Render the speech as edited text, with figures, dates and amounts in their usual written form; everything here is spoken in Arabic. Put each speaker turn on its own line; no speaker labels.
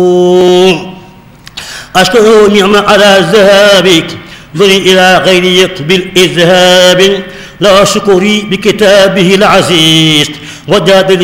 أشكره نعم على ذهابك ضري إلى غيرك بالإذهاب لا شكري بكتابه العزيز وجاد